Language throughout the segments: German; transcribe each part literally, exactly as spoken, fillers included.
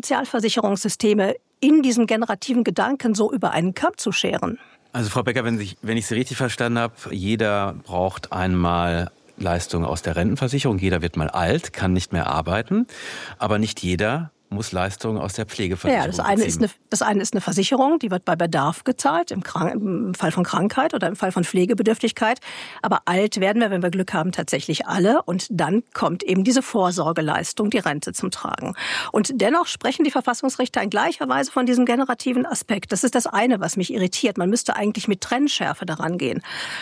Sozialversicherungssysteme in diesem generativen Gedanken so über einen Kamm zu scheren? Also Frau Becker, wenn ich, wenn ich Sie richtig verstanden habe, jeder braucht einmal Leistungen aus der Rentenversicherung, jeder wird mal alt, kann nicht mehr arbeiten, aber nicht jeder muss Leistungen aus der Pflegeversicherung ja, das eine beziehen. ist eine, das eine ist eine Versicherung, die wird bei Bedarf gezahlt, im, Krank-, im Fall von Krankheit oder im Fall von Pflegebedürftigkeit. Aber alt werden wir, wenn wir Glück haben, tatsächlich alle. Und dann kommt eben diese Vorsorgeleistung, die Rente zum Tragen. Und dennoch sprechen die Verfassungsrichter in gleicher Weise von diesem generativen Aspekt. Das ist das eine, was mich irritiert. Man müsste eigentlich mit Trennschärfe daran gehen.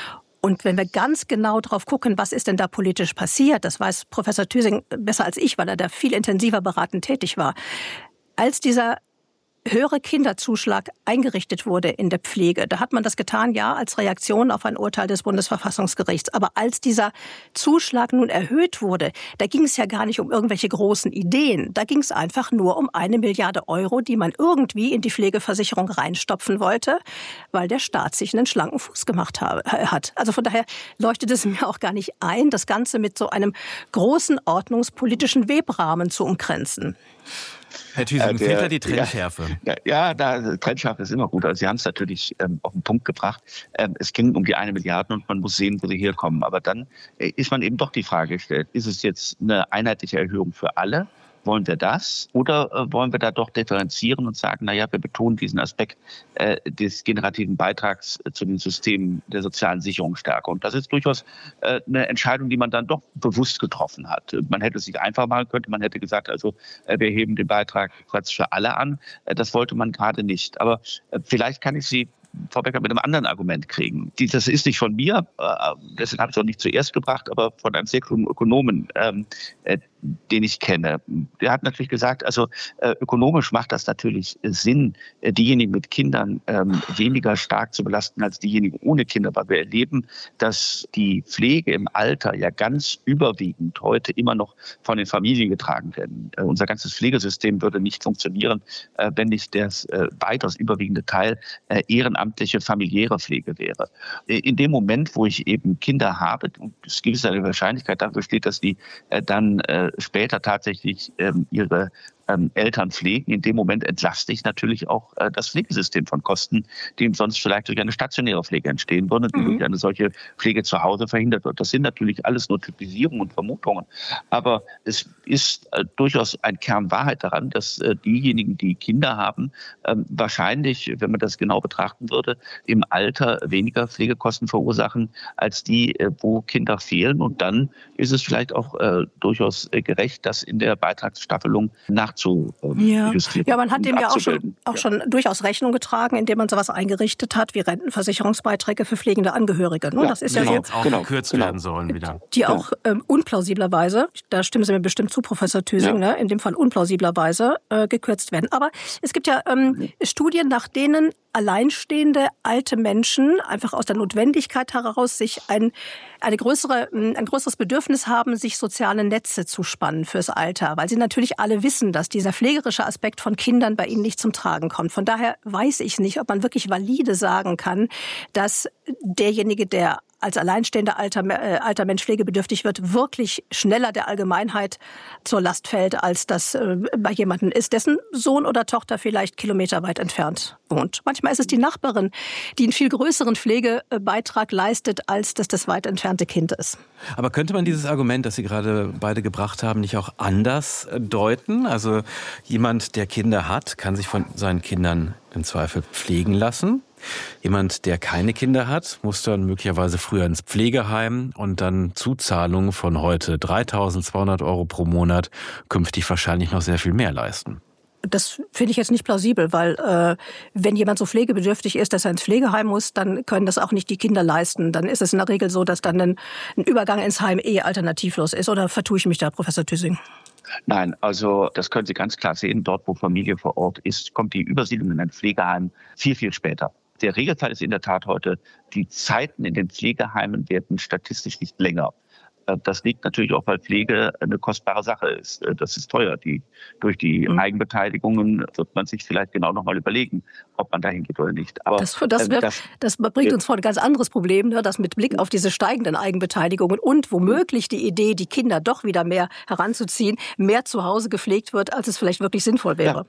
Und wenn wir ganz genau drauf gucken, was ist denn da politisch passiert, das weiß Professor Thüsing besser als ich, weil er da viel intensiver beratend tätig war. Als dieser höhere Kinderzuschlag eingerichtet wurde in der Pflege. Da hat man das getan, ja, als Reaktion auf ein Urteil des Bundesverfassungsgerichts. Aber als dieser Zuschlag nun erhöht wurde, da ging es ja gar nicht um irgendwelche großen Ideen. Da ging es einfach nur um eine Milliarde Euro, die man irgendwie in die Pflegeversicherung reinstopfen wollte, weil der Staat sich einen schlanken Fuß gemacht hat. Also von daher leuchtet es mir auch gar nicht ein, das Ganze mit so einem großen ordnungspolitischen Webrahmen zu umkränzen. Herr Thüsing, fehlt da die Trennschärfe? Ja, ja, da, Trennschärfe ist immer gut. Also Sie haben es natürlich ähm, auf den Punkt gebracht. Ähm, es ging um die eine Milliarde und man muss sehen, wo sie herkommen. Aber dann äh, ist man eben doch die Frage gestellt, ist es jetzt eine einheitliche Erhöhung für alle? Wollen wir das? Oder äh, wollen wir da doch differenzieren und sagen, naja, wir betonen diesen Aspekt äh, des generativen Beitrags äh, zu den Systemen der sozialen Sicherung stärker? Und das ist durchaus äh, eine Entscheidung, die man dann doch bewusst getroffen hat. Man hätte es sich einfach machen können. Man hätte gesagt, also äh, wir heben den Beitrag praktisch für alle an. Äh, das wollte man gerade nicht. Aber äh, vielleicht kann ich Sie, Frau Becker, mit einem anderen Argument kriegen. Die, das ist nicht von mir, äh, deswegen habe ich es auch nicht zuerst gebracht, aber von einem sehr klugen Ökonomen, ähm, äh, den ich kenne. Der hat natürlich gesagt, also äh, ökonomisch macht das natürlich Sinn, äh, diejenigen mit Kindern ähm, weniger stark zu belasten als diejenigen ohne Kinder, weil wir erleben, dass die Pflege im Alter ja ganz überwiegend heute immer noch von den Familien getragen werden. Äh, unser ganzes Pflegesystem würde nicht funktionieren, äh, wenn nicht das äh, weitaus überwiegende Teil äh, ehrenamtliche familiäre Pflege wäre. Äh, in dem Moment, wo ich eben Kinder habe, und es gibt eine Wahrscheinlichkeit dafür besteht, dass die äh, dann äh, später tatsächlich ähm, ihre ähm, Eltern pflegen. In dem Moment entlaste ich natürlich auch äh, das Pflegesystem von Kosten, die sonst vielleicht durch eine stationäre Pflege entstehen würden, die mhm. durch eine solche Pflege zu Hause verhindert wird. Das sind natürlich alles nur Typisierungen und Vermutungen. Aber es ist äh, durchaus ein Kern Wahrheit daran, dass äh, diejenigen, die Kinder haben, äh, wahrscheinlich, wenn man das genau betrachten würde, im Alter weniger Pflegekosten verursachen als die, äh, wo Kinder fehlen. Und dann ist es vielleicht auch äh, durchaus äh, gerecht, das in der Beitragsstaffelung nach zu ähm, ja. justieren. Ja, man hat dem ja auch, schon, auch ja. schon durchaus Rechnung getragen, indem man sowas eingerichtet hat wie Rentenversicherungsbeiträge für pflegende Angehörige. Ne? Ja, das ist die ja so, jetzt auch genau, gekürzt genau. werden sollen wieder. Die ja. auch ähm, unplausiblerweise, da stimmen Sie mir bestimmt zu, Professor Thüsing, ja. ne? in dem Fall unplausiblerweise äh, gekürzt werden. Aber es gibt ja ähm, mhm. Studien, nach denen alleinstehende alte Menschen einfach aus der Notwendigkeit heraus sich ein, eine größere, ein größeres Bedürfnis haben, sich soziale Netze zu spannen fürs Alter, weil sie natürlich alle wissen, dass dieser pflegerische Aspekt von Kindern bei ihnen nicht zum Tragen kommt. Von daher weiß ich nicht, ob man wirklich valide sagen kann, dass derjenige, der als alleinstehender alter, äh, alter Mensch pflegebedürftig wird, wirklich schneller der Allgemeinheit zur Last fällt, als das äh, bei jemandem ist, dessen Sohn oder Tochter vielleicht kilometerweit entfernt wohnt. Manchmal ist es die Nachbarin, die einen viel größeren Pflegebeitrag leistet, als das das weit entfernte Kind ist. Aber könnte man dieses Argument, das Sie gerade beide gebracht haben, nicht auch anders deuten? Also jemand, der Kinder hat, kann sich von seinen Kindern im Zweifel pflegen lassen. Jemand, der keine Kinder hat, muss dann möglicherweise früher ins Pflegeheim und dann Zuzahlungen von heute dreitausendzweihundert Euro pro Monat künftig wahrscheinlich noch sehr viel mehr leisten. Das finde ich jetzt nicht plausibel, weil äh, wenn jemand so pflegebedürftig ist, dass er ins Pflegeheim muss, dann können das auch nicht die Kinder leisten. Dann ist es in der Regel so, dass dann ein, ein Übergang ins Heim eh alternativlos ist. Oder vertue ich mich da, Professor Thüsing? Nein, also das können Sie ganz klar sehen. Dort, wo Familie vor Ort ist, kommt die Übersiedlung in ein Pflegeheim viel, viel später. Der Regelfall ist in der Tat heute, die Zeiten in den Pflegeheimen werden statistisch nicht länger. Das liegt natürlich auch, weil Pflege eine kostbare Sache ist. Das ist teuer. Die, durch die mhm. Eigenbeteiligungen wird man sich vielleicht genau noch mal überlegen, ob man dahin geht oder nicht. Aber das, das, wird, das, das bringt uns vor ein ganz anderes Problem, ne, dass mit Blick auf diese steigenden Eigenbeteiligungen und womöglich die Idee, die Kinder doch wieder mehr heranzuziehen, mehr zu Hause gepflegt wird, als es vielleicht wirklich sinnvoll wäre. Ja.